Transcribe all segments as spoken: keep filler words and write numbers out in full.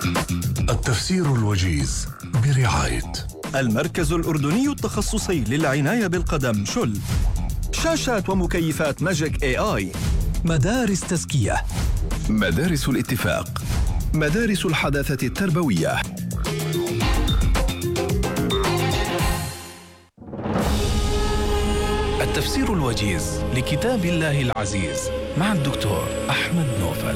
التفسير الوجيز برعاية المركز الأردني التخصصي للعناية بالقدم شل، شاشات ومكيفات ماجيك اي اي، مدارس تزكية، مدارس الاتفاق، مدارس الحداثة التربوية. التفسير الوجيز لكتاب الله العزيز مع الدكتور أحمد نوفل.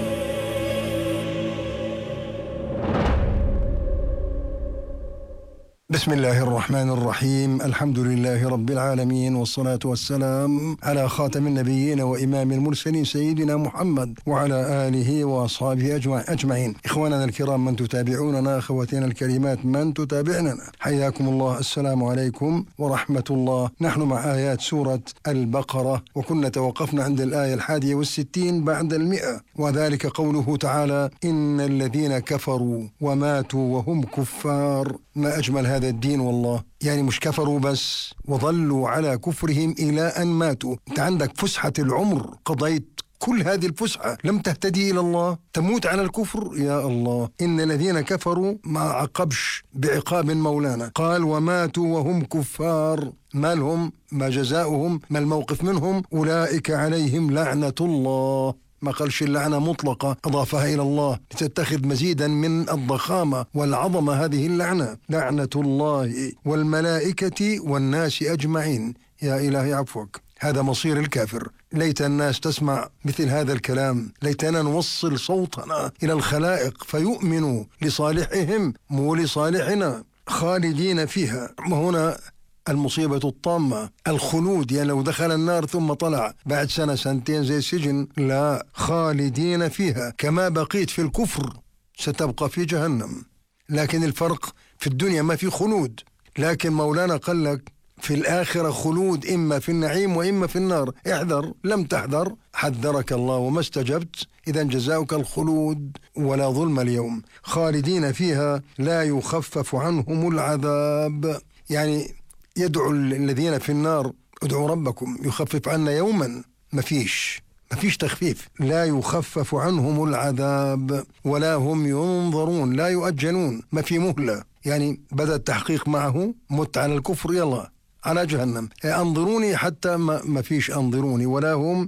بسم الله الرحمن الرحيم. الحمد لله رب العالمين، والصلاة والسلام على خاتم النبيين وإمام المرسلين سيدنا محمد وعلى آله وأصحابه أجمعين. إخواننا الكرام من تتابعوننا، أخواتنا الكريمات من تتابعننا، حياكم الله. السلام عليكم ورحمة الله. نحن مع آيات سورة البقرة، وكنا توقفنا عند الآية الحادية والستين بعد المئة، وذلك قوله تعالى: إن الذين كفروا وماتوا وهم كفار. ما أجمل هذا الدين والله، يعني مش كفروا بس وظلوا على كفرهم إلى أن ماتوا. أنت عندك فسحة العمر، قضيت كل هذه الفسحة لم تهتدي إلى الله، تموت على الكفر. يا الله، إن الذين كفروا ما عقبش بعقاب مولانا، قال وماتوا وهم كفار. ما لهم؟ ما جزاؤهم؟ ما الموقف منهم؟ أولئك عليهم لعنة الله. ما قالش اللعنة مطلقة، أضافها إلى الله لتتخذ مزيدا من الضخامة والعظمة. هذه اللعنة لعنة الله والملائكة والناس أجمعين. يا إلهي عفوك، هذا مصير الكافر. ليت الناس تسمع مثل هذا الكلام، ليتنا نوصل صوتنا إلى الخلائق فيؤمنوا لصالحهم مو لصالحنا. خالدين فيها، وهنا المصيبة الطامة الخلود، يعني لو دخل النار ثم طلع بعد سنة سنتين زي السجن، لا، خالدين فيها. كما بقيت في الكفر ستبقى في جهنم، لكن الفرق في الدنيا ما في خلود، لكن مولانا قال لك في الآخرة خلود، إما في النعيم وإما في النار. احذر، لم تحذر حذرك الله وما استجبت، إذن جزاؤك الخلود ولا ظلم اليوم. خالدين فيها لا يخفف عنهم العذاب، يعني يدعو الذين في النار: ادعوا ربكم يخفف عنا يوما. مفيش مفيش تخفيف. لا يخفف عنهم العذاب ولا هم ينظرون، لا يؤجلون، ما في مهلة. يعني بدأ التحقيق معه، مت على الكفر يلا على جهنم، انظروني حتى ما, ما فيش انظروني، ولا هم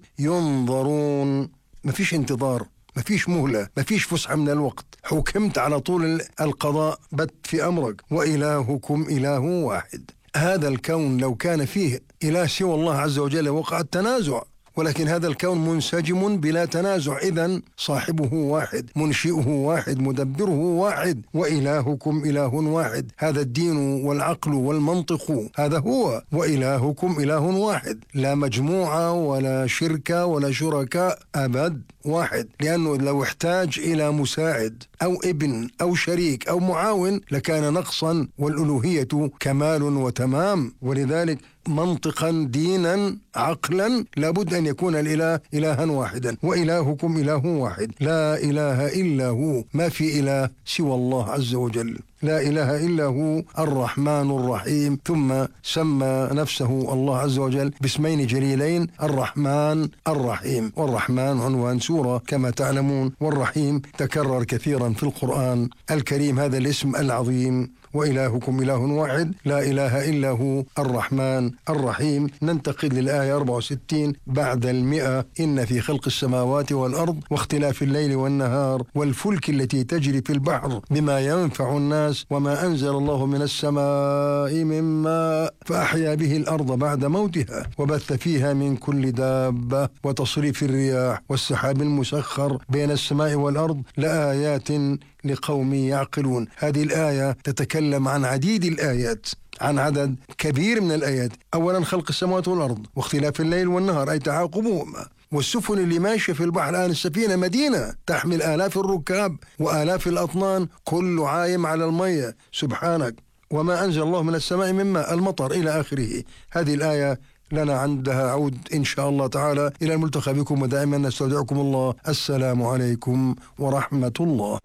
ينظرون. ما فيش انتظار، ما فيش مهلة، ما فيش فسحة من الوقت. حكمت على طول القضاء، بت في أمرك. وإلهكم إله واحد. هذا الكون لو كان فيه إله سوى الله عز وجل وقع التنازع، ولكن هذا الكون منسجم بلا تنازع. إذن صاحبه واحد، منشئه واحد، مدبره واحد. وإلهكم إله واحد. هذا الدين والعقل والمنطق، هذا هو. وإلهكم إله واحد، لا مجموعة ولا شركة ولا شركاء، أبد واحد. لأنه لو احتاج إلى مساعد أو ابن أو شريك أو معاون لكان نقصا، والألوهية كمال وتمام. ولذلك منطقا، دينا، عقلا، لابد أن يكون الإله إلها واحدا. وإلهكم إله واحد، لا إله إلا هو، ما في إله سوى الله عز وجل، لا إله إلا هو الرحمن الرحيم. ثم سمى نفسه الله عز وجل باسمين جليلين: الرحمن الرحيم. والرحمن عنوان سورة كما تعلمون، والرحيم تكرر كثيرا في القرآن الكريم. هذا الاسم العظيم، وإلهكم إله واحد، لا إله إلا هو الرحمن الرحيم. ننتقل للآية أربعة وستين بعد المئة: إن في خلق السماوات والأرض واختلاف الليل والنهار والفلك التي تجري في البحر بما ينفع الناس وما أنزل الله من السماء من ماء فأحيا به الأرض بعد موتها وبث فيها من كل دابة وتصريف الرياح والسحاب المسخر بين السماء والأرض لآيات لقوم يعقلون. هذه الآية تتكلم عن عديد الآيات، عن عدد كبير من الآيات. أولا خلق السماوات والأرض واختلاف الليل والنهار، أي تعاقبهما. والسفن اللي ماشية في البحر الآن، السفينة مدينة تحمل آلاف الركاب وآلاف الأطنان، كل عايم على المية سبحانك. وما أنزل الله من السماء من ماء، المطر، إلى آخره. هذه الآية لنا عندها عود إن شاء الله تعالى. إلى الملتقى بكم، ودائما نستودعكم الله. السلام عليكم ورحمة الله.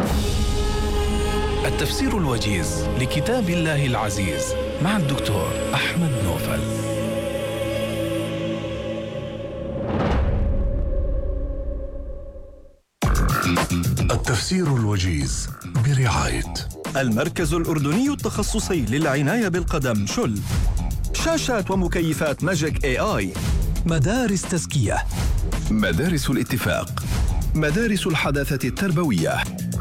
التفسير الوجيز لكتاب الله العزيز مع الدكتور أحمد نوفل. التفسير تيسير الوجيز برعاية المركز الأردني التخصصي للعناية بالقدم شل. شاشات ومكيفات ماجيك اي اي. مدارس تزكية، مدارس الاتفاق، مدارس الحداثة التربوية.